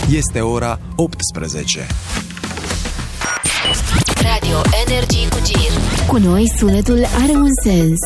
Este ora 18. Radio Energy cu Gir. Cu noi sunetul are un sens.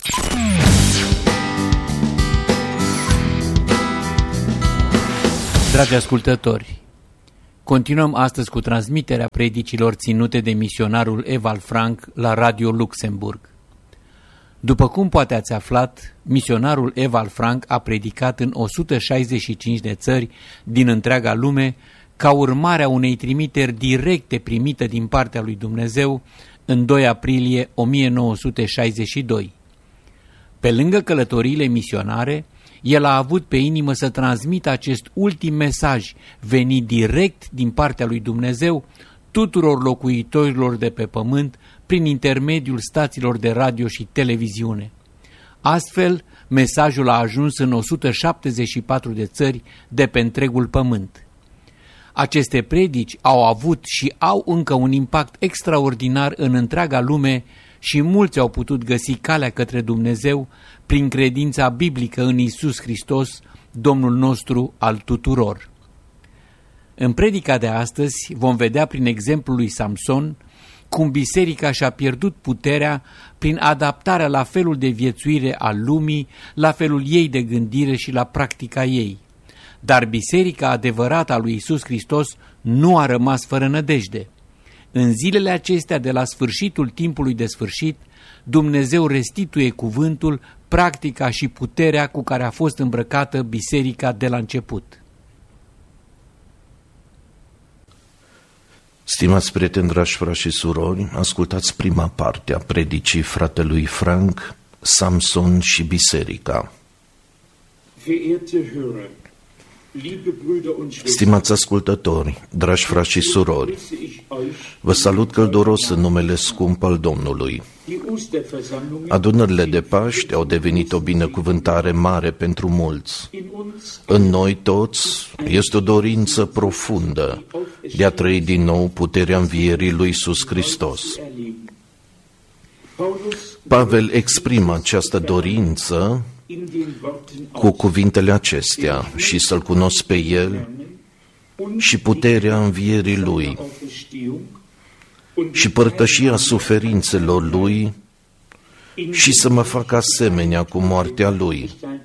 Dragi ascultători, continuăm astăzi cu transmiterea predicilor ținute de misionarul Ewald Frank la Radio Luxemburg. După cum poate ați aflat, misionarul Ewald Frank a predicat în 165 de țări din întreaga lume ca urmare a unei trimiteri directe primite din partea lui Dumnezeu în 2 aprilie 1962. Pe lângă călătoriile misionare, el a avut pe inimă să transmită acest ultim mesaj venit direct din partea lui Dumnezeu tuturor locuitorilor de pe pământ prin intermediul stațiilor de radio și televiziune. Astfel, mesajul a ajuns în 174 de țări de pe întregul pământ. Aceste predici au avut și au încă un impact extraordinar în întreaga lume și mulți au putut găsi calea către Dumnezeu prin credința biblică în Iisus Hristos, Domnul nostru al tuturor. În predica de astăzi vom vedea prin exemplul lui Samson cum biserica și-a pierdut puterea prin adaptarea la felul de viețuire al lumii, la felul ei de gândire și la practica ei. Dar biserica adevărată a lui Iisus Hristos nu a rămas fără nădejde. În zilele acestea de la sfârșitul timpului de sfârșit, Dumnezeu restituie cuvântul, practica și puterea cu care a fost îmbrăcată biserica de la început. Stimați prieteni, dragi frați și surori, ascultați prima parte a predicii fratelui Frank, Samson și biserica. Stimați ascultători, dragi frați și surori, vă salut călduros în numele scump al Domnului. Adunările de Paști au devenit o binecuvântare mare pentru mulți. În noi toți este o dorință profundă de a trăi din nou puterea învierii lui Iisus Hristos. Pavel exprimă această dorință cu cuvintele acestea: și să-L cunosc pe El și puterea învierii Lui și părtășia suferințelor Lui și să mă fac asemenea cu moartea Lui,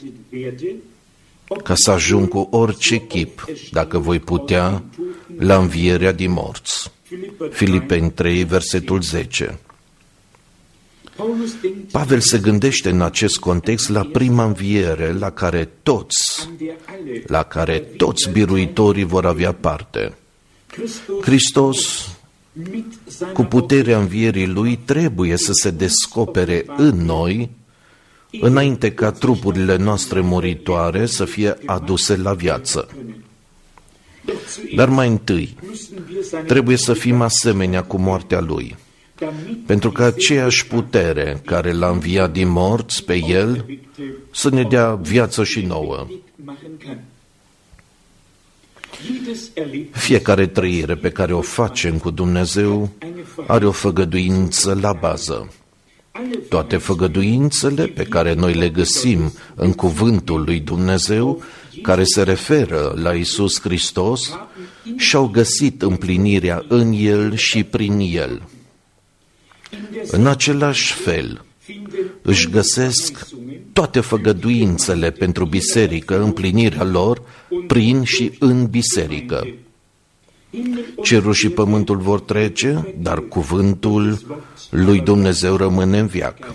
ca să ajung cu orice chip, dacă voi putea, la învierea din morți. Filipeni 3, versetul 10. Pavel se gândește în acest context la prima înviere la care toți biruitorii vor avea parte. Hristos, cu puterea învierii Lui, trebuie să se descopere în noi, înainte ca trupurile noastre muritoare să fie aduse la viață. Dar mai întâi, trebuie să fim asemenea cu moartea Lui, pentru că aceeași putere care L-a înviat din morți pe El să ne dea viață și nouă. Fiecare trăire pe care o facem cu Dumnezeu are o făgăduință la bază. Toate făgăduințele pe care noi le găsim în cuvântul lui Dumnezeu, care se referă la Iisus Hristos, și-au găsit împlinirea în El și prin El. În același fel, își găsesc toate făgăduințele pentru biserică, împlinirea lor prin și în biserică. Cerul și pământul vor trece, dar cuvântul lui Dumnezeu rămâne în veac.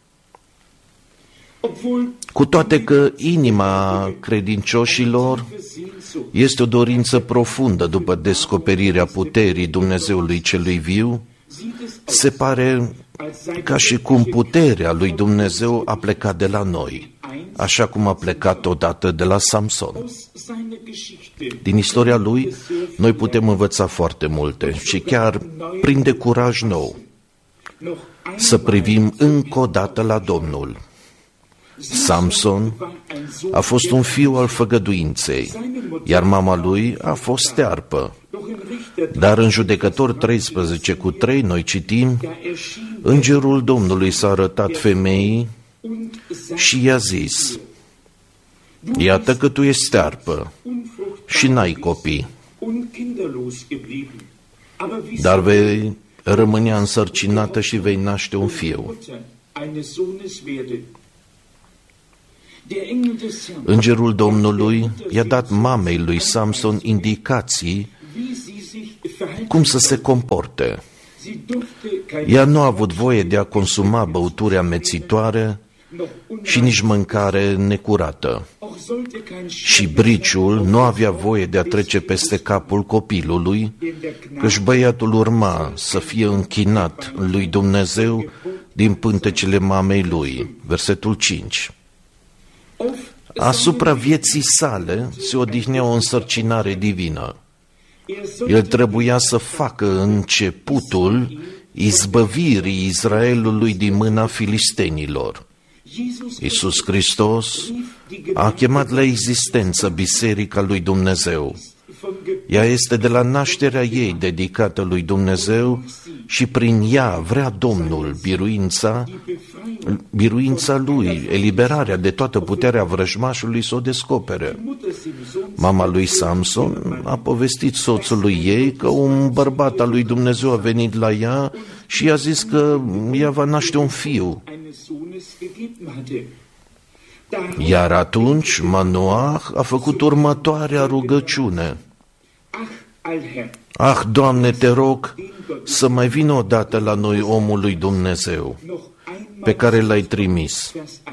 Cu toate că inima credincioșilor este o dorință profundă după descoperirea puterii Dumnezeului celui viu, se pare ca și cum puterea lui Dumnezeu a plecat de la noi, așa cum a plecat odată de la Samson. Din istoria lui, noi putem învăța foarte multe și chiar prinde curaj nou să privim încă o dată la Domnul. Samson a fost un fiu al făgăduinței, iar mama lui a fost stearpă. Dar în Judecători 13:3 noi citim: Îngerul Domnului s-a arătat femeii și i-a zis: Iată că tu ești stearpă și n-ai copii, dar vei rămânea însărcinată și vei naște un fiu. Îngerul Domnului i-a dat mamei lui Samson indicații cum să se comporte. Ea nu a avut voie de a consuma băuturi amețitoare și nici mâncare necurată. Și briciul nu avea voie de a trece peste capul copilului, căci băiatul urma să fie închinat lui Dumnezeu din pântecele mamei lui. Versetul 5. Asupra vieții sale se odihnea o însărcinare divină. El trebuia să facă începutul izbăvirii Israelului din mâna filistenilor. Iisus Hristos a chemat la existență Biserica lui Dumnezeu. Ea este de la nașterea ei dedicată lui Dumnezeu și prin ea vrea Domnul biruința lui, eliberarea de toată puterea vrăjmașului să o descopere. Mama lui Samson a povestit soțului ei că un bărbat al lui Dumnezeu a venit la ea și i-a zis că ea va naște un fiu. Iar atunci Manoah a făcut următoarea rugăciune. Ah, Doamne, te rog să mai vină odată la noi omul lui Dumnezeu pe care l-ai trimis.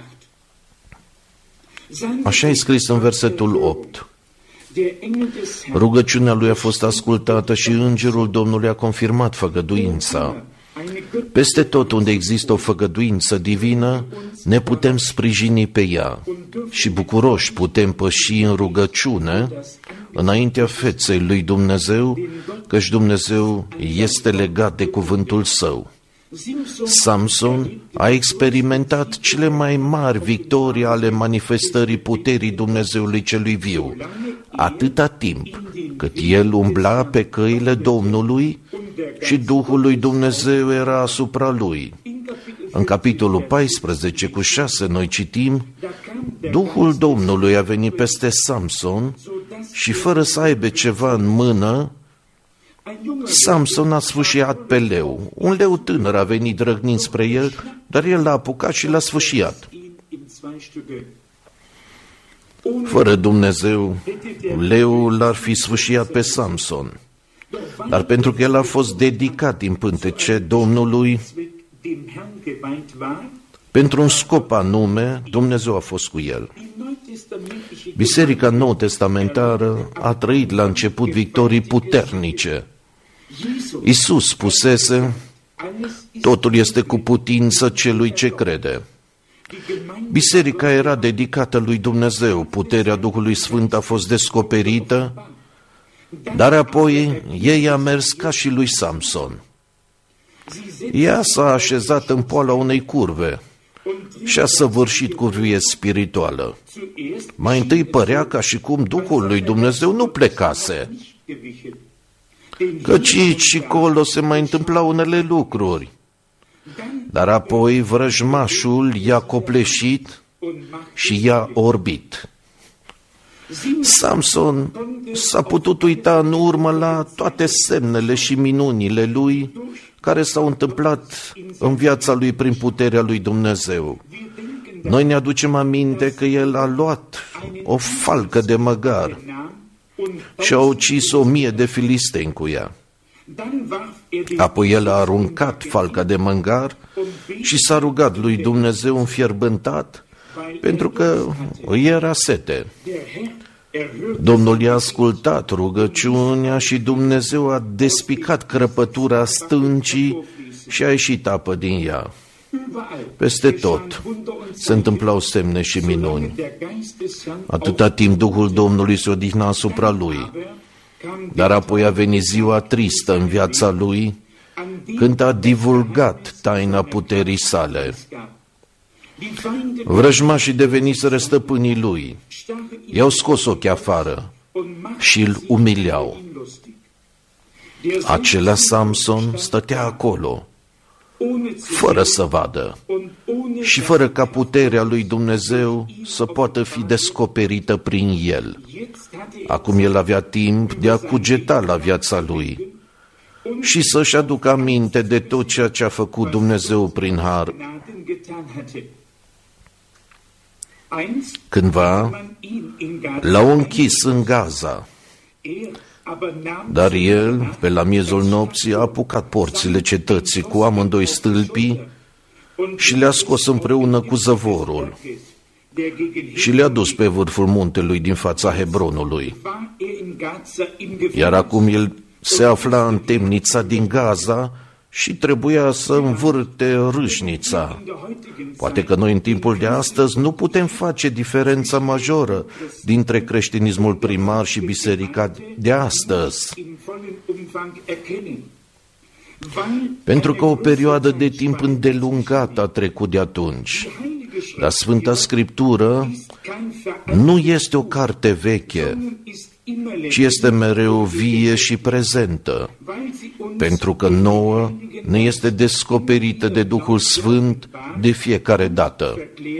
Așa e scris în versetul 8. Rugăciunea lui a fost ascultată și îngerul Domnului a confirmat făgăduința. Peste tot unde există o făgăduință divină, ne putem sprijini pe ea și bucuroși putem păși în rugăciune înaintea feței lui Dumnezeu, căci Dumnezeu este legat de cuvântul său. Samson a experimentat cele mai mari victorii ale manifestării puterii Dumnezeului celui viu, atâta timp cât el umbla pe căile Domnului și Duhul lui Dumnezeu era asupra lui. În capitolul 14 cu 6 noi citim: Duhul Domnului a venit peste Samson și fără să aibă ceva în mână, Samson a sfâșiat pe leu. Un leu tânăr a venit răgnind spre el, dar el l-a apucat și l-a sfâșiat. Fără Dumnezeu, leul l-ar fi sfâșiat pe Samson. Dar pentru că el a fost dedicat din pântece Domnului, pentru un scop anume, Dumnezeu a fost cu el. Biserica nou-testamentară a trăit la început victorii puternice. Iisus spusese: totul este cu putință celui ce crede. Biserica era dedicată lui Dumnezeu, puterea Duhului Sfânt a fost descoperită, dar apoi ei a mers ca și lui Samson. Ea s-a așezat în poala unei curve și a săvârșit curvie spirituală. Mai întâi părea ca și cum Duhul lui Dumnezeu nu plecase, căci aici și colo se mai întâmplau unele lucruri. Dar apoi vrăjmașul i-a copleșit și i-a orbit. Samson s-a putut uita în urmă la toate semnele și minunile lui care s-au întâmplat în viața lui prin puterea lui Dumnezeu. Noi ne aducem aminte că el a luat o falcă de măgar și a ucis 1000 de filisteni cu ea. Apoi el a aruncat falca de măgar și s-a rugat lui Dumnezeu înfierbântat pentru că îi era sete. Domnul i-a ascultat rugăciunea și Dumnezeu a despicat crăpătura stâncii și a ieșit apă din ea. Peste tot se întâmplau semne și minuni. Atâta timp Duhul Domnului se odihna asupra lui. Dar apoi a venit ziua tristă în viața lui, când a divulgat taina puterii sale. Vrăjmașii deveniseră stăpânii lui, i-au scos ochii afară și îl umileau. Acela Samson stătea acolo, fără să vadă și fără ca puterea lui Dumnezeu să poată fi descoperită prin el. Acum el avea timp de a cugeta la viața lui și să-și aducă aminte de tot ceea ce a făcut Dumnezeu prin har. Cândva l-au închis în Gaza, dar el, pe la miezul nopții, a apucat porțile cetății cu amândoi stâlpii și le-a scos împreună cu zăvorul și le-a dus pe vârful muntelui din fața Hebronului. Iar acum el se afla în temnița din Gaza și trebuia să învârte râșnița. Poate că noi în timpul de astăzi nu putem face diferența majoră dintre creștinismul primar și biserica de astăzi, pentru că o perioadă de timp îndelungată a trecut de atunci. Dar Sfânta Scriptură nu este o carte veche, ci este mereu vie și prezentă, pentru că nouă ne este descoperită de Duhul Sfânt de fiecare dată.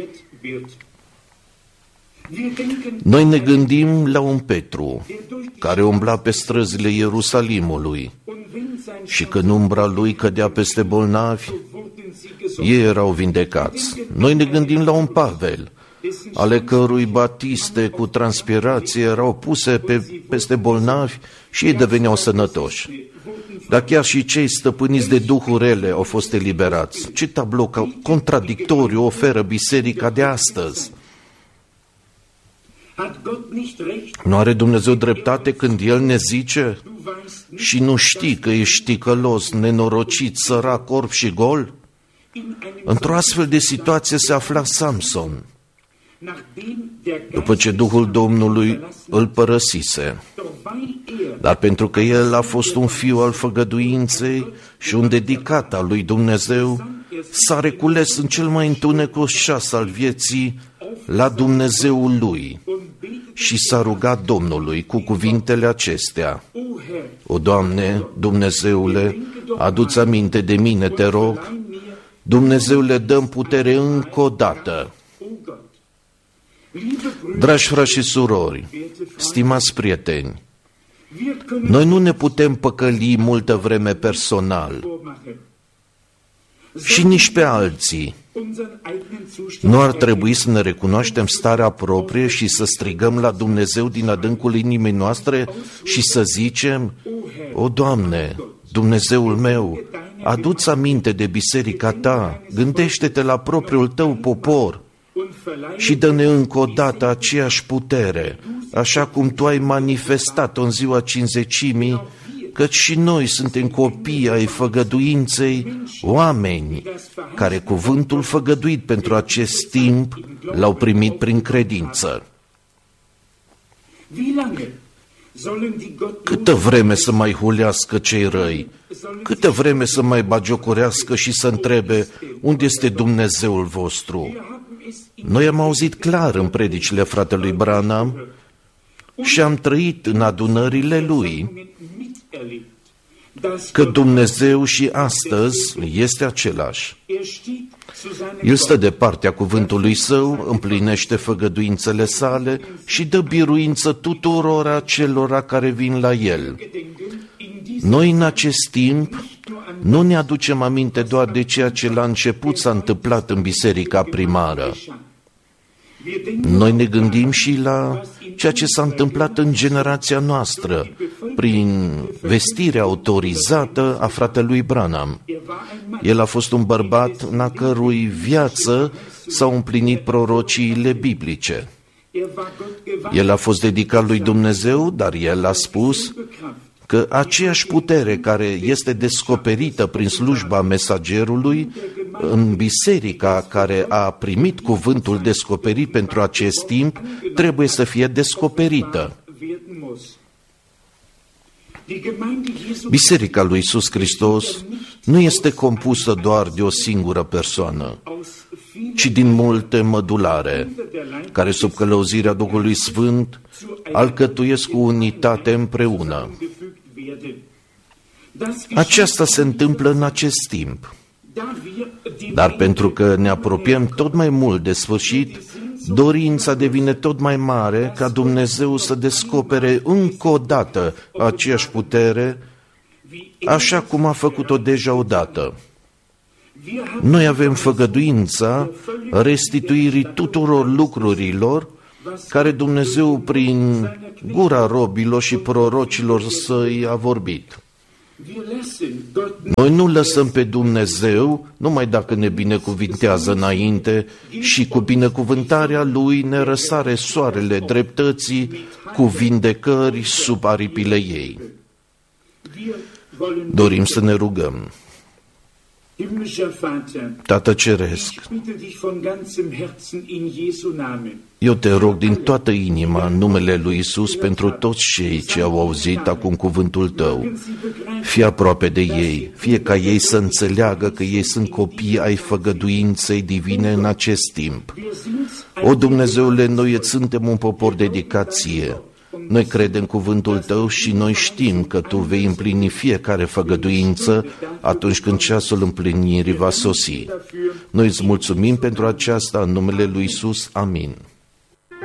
Noi ne gândim la un Petru care umbla pe străzile Ierusalimului și când umbra lui cădea peste bolnavi, ei erau vindecați. Noi ne gândim la un Pavel, ale cărui batiste cu transpirație erau puse peste bolnavi și ei deveneau sănătoși. Dar chiar și cei stăpâniți de duhuri rele au fost eliberați. Ce tablou contradictoriu oferă biserica de astăzi? Nu are Dumnezeu dreptate când El ne zice: și nu știi că ești ticălos, nenorocit, sărac, orb și gol? Într-o astfel de situație se afla Samson, după ce Duhul Domnului îl părăsise. Dar pentru că el a fost un fiu al făgăduinței și un dedicat al lui Dumnezeu, s-a recules în cel mai întunecos ceas al vieții la Dumnezeul lui și s-a rugat Domnului cu cuvintele acestea: O, Doamne, Dumnezeule, adu-ți aminte de mine, te rog. Dumnezeule, dă-mi putere încă o dată. Dragi frați și surori, stimați prieteni, noi nu ne putem păcăli multă vreme personal și nici pe alții. Nu ar trebui să ne recunoaștem starea proprie și să strigăm la Dumnezeu din adâncul inimii noastre și să zicem: O, Doamne, Dumnezeul meu, adu-ți aminte de biserica Ta, gândește-te la propriul Tău popor și dă-ne încă o dată aceeași putere, așa cum Tu ai manifestat-o în ziua Cincizecimii, căci și noi suntem copii ai făgăduinței, oameni care cuvântul făgăduit pentru acest timp l-au primit prin credință. Câtă vreme să mai hulească cei răi? Câtă vreme să mai bagiocorească și să întrebe: unde este Dumnezeul vostru? Noi am auzit clar în predicile fratelui Branham și am trăit în adunările lui că Dumnezeu și astăzi este același. El stă de partea cuvântului Său, împlinește făgăduințele sale și dă biruință tuturor acelora care vin la El. Noi în acest timp nu ne aducem aminte doar de ceea ce la început s-a întâmplat în biserica primară. Noi ne gândim și la ceea ce s-a întâmplat în generația noastră, prin vestirea autorizată a fratelui Branham. El a fost un bărbat în a cărui viață s-au împlinit prorociile biblice. El a fost dedicat lui Dumnezeu, dar el a spus că aceeași putere care este descoperită prin slujba mesagerului în biserica care a primit cuvântul descoperit pentru acest timp trebuie să fie descoperită. Biserica lui Iisus Hristos nu este compusă doar de o singură persoană, ci din multe mădulare, care sub călăuzirea Duhului Sfânt alcătuiesc cu unitate împreună. Aceasta se întâmplă în acest timp. Dar pentru că ne apropiem tot mai mult de sfârșit, dorința devine tot mai mare ca Dumnezeu să descopere încă o dată aceeași putere, așa cum a făcut-o deja odată. Noi avem făgăduința restituirii tuturor lucrurilor care Dumnezeu prin gura robilor și prorocilor săi a vorbit. Noi nu lăsăm pe Dumnezeu numai dacă ne binecuvintează înainte și cu binecuvântarea Lui ne răsare soarele dreptății cu vindecări sub aripile ei. Dorim să ne rugăm. Tată Ceresc, eu te rog din toată inima în numele lui Iisus pentru toți cei ce au auzit acum cuvântul Tău. Fii aproape de ei, fie ca ei să înțeleagă că ei sunt copii ai făgăduinței divine în acest timp. O, Dumnezeule, noi îți suntem un popor dedicat Ție. Noi credem cuvântul Tău și noi știm că Tu vei împlini fiecare făgăduință atunci când ceasul împlinirii va sosi. Noi îți mulțumim pentru aceasta în numele lui Iisus. Amin.